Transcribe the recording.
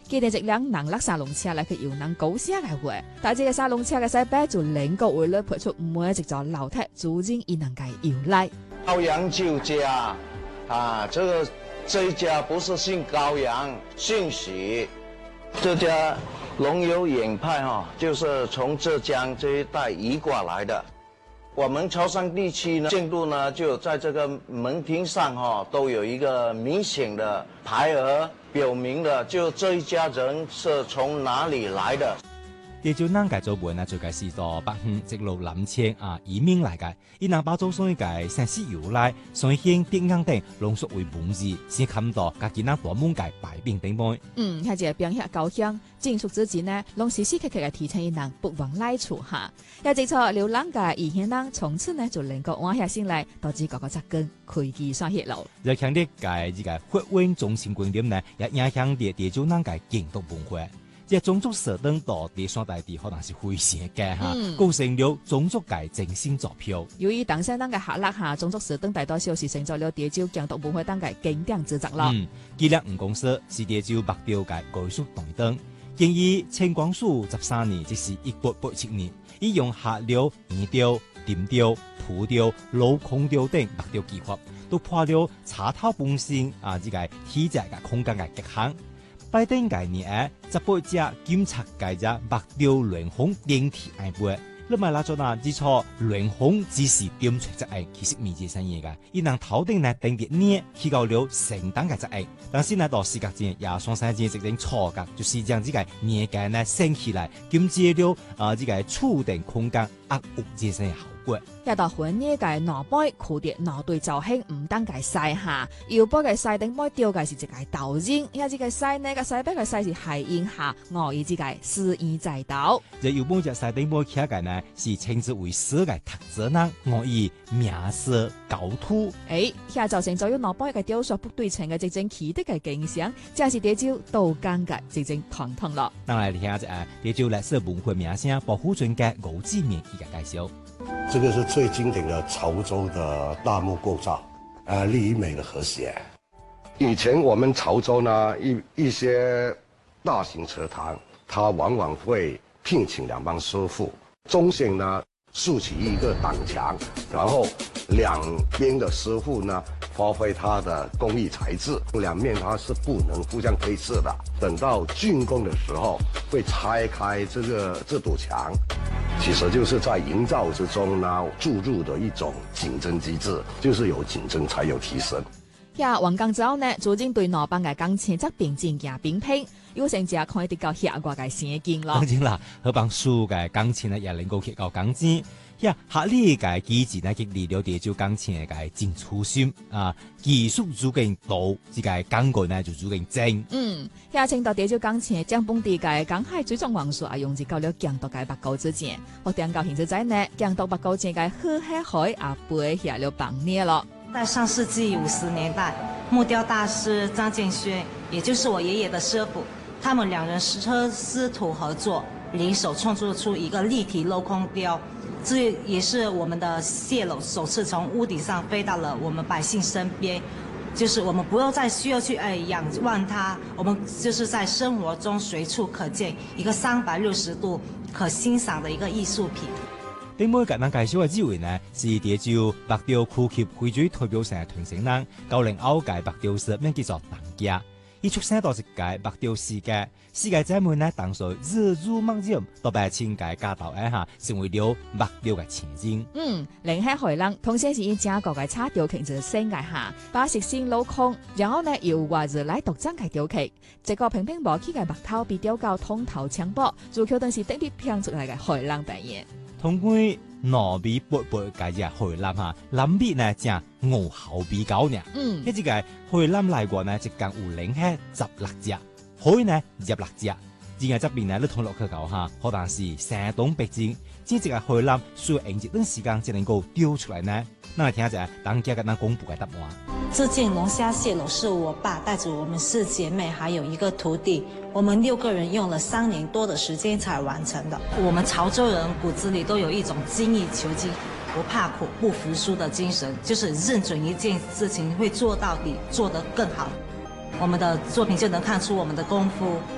佢哋一輛能拉沙龍車嚟去遊能高聲嘅會，但係這個沙龍車嘅西北就領個會咧，配出每一隻座樓梯，逐漸伊能夠遊來。 高陽酒家啊，這一家不是姓高陽，姓許。這家龍友演派就是從浙江這一帶移過來的。我們潮汕地區呢，建築呢就在這個門廳上都有一個明顯的牌額，表明的就這一家人是從哪裏來的。 地就能介做本啊，最介是到北園直路南遷啊，移民嚟嘅，伊能包做所以介城市由來，所以興電硬等濃縮為文字，先看到家己那大門界擺邊頂杯。 係一個變下高香，建築之前呢，攏時時刻刻嘅提醒伊能不忘來處下。也即錯流浪嘅異鄉人，從此呢就能夠換下心來，導致各個扎根開基山血路。 又強烈嘅呢個發展中心觀點呢，也影響啲地就能介建築文化。即種族設定到地山大地可能是非常嘅哈，構成了種族界精神座標。 由於當時人嘅下落下，種族設定大多數是成咗了地州建築文化當嘅經典之作咯。 記錄吳公司是地州北調嘅藝術台燈，建議清光緒13年，即是1887年，以用下料、泥雕、點雕、土雕、鏤空雕等北調技法，都破了查透本身啊！呢個體積嘅空間嘅極限。拜登概念18隻檢測計隻北調聯紅電梯愛杯，你咪拉咗嗱之錯聯紅只是點出隻愛，其實未知生意嘅，伊能頭頂呢定別呢起到了成單嘅隻愛，但是呢到時間前也雙三節直定錯嘅，就是將呢個年計呢升起來，兼接了呢個觸定空間壓屋之生嘅效果。 一到婚呢嘅腦杯佢哋腦對造型唔單計晒下，腰杯嘅晒頂杯吊嘅是一個導演，而呢個晒呢個晒杯嘅晒是係應下，我以之個示意在導。 這腰杯隻晒頂杯起嘅呢是稱之為色嘅特色呢，我以名色構圖。 下造成咗要腦杯嘅雕塑不對稱嘅直正奇的嘅景象，即係地招都間嘅直正堂堂咯。 當然聽下隻地招歷史文化名聲保護專家歐志勉嘅介紹。 這個是最經典的潮州的大木構造，力與美的和諧。以前我們潮州呢，一些大型祠堂，它往往會聘請兩幫師傅，中線呢豎起一個擋牆，然後兩邊的師傅呢發揮他的工藝才智，兩面它是不能互相推斥的。等到竣工的時候，會拆開這堵牆。其實就是在營造之中呢注入的一種競爭機制，就是有競爭才有提升。 完工之後呢，逐漸對內邦嘅工錢則並進行並拼，有成只可以得到下掛嘅生金咯。當然啦，佢幫數嘅工錢呢也能夠提高工資。下呢個機制呢，激勵了地州工錢嘅進出心啊，技術足夠到，這個工具呢就足夠精。 下青島地州工錢將本地嘅港海水族王數啊，用至到了強獨嘅北高之前，我點高興之際呢，強獨北高之嘅河海啊，背下了綁捏咯。 在上世紀50年代，木雕大師張建軒，也就是我爺爺的師傅，他們兩人師徒合作，聯手創作出一個立體鏤空雕。這也是我們的蟹簍首次從屋頂上飛到了我們百姓身邊，就是我們不用再需要去仰望它，我們就是在生活中隨處可見一個360度可欣賞的一個藝術品。 頂每個人介紹嘅機會呢，是地州北調區級會最代表性嘅傳承人，90後屆北調師名叫做鄧家。伊出生到一屆北調世界姐妹呢，當時日入夢入到8,000屆家頭下，成為了北調嘅前景。 另喺海浪，同時是以正國嘅叉雕旗子升界下，把食先鏤空，然後呢又話日來獨爭嘅雕旗，這個平平無奇嘅白頭被雕到通頭槍波，做橋當時特別拼出嚟嘅海浪表演。 通過糯米薄薄嘅隻海南嚇，南邊呢正牛口比較呢。一隻個海南來過呢，一間有零係16隻，海呢26隻。而家這邊呢，你同落去講下，可能是山東北京，這隻個海南需要用一段時間才能夠雕出來呢。那來聽下當家嘅那公布嘅答案。 這件龍蝦蟹簍是我爸帶着我們4姐妹還有一個徒弟，我們6個人用了3年多的時間才完成的。我們潮州人骨子裡都有一種精益求精、不怕苦、不服輸的精神，就是認準一件事情會做到底，做得更好。我們的作品就能看出我們的功夫。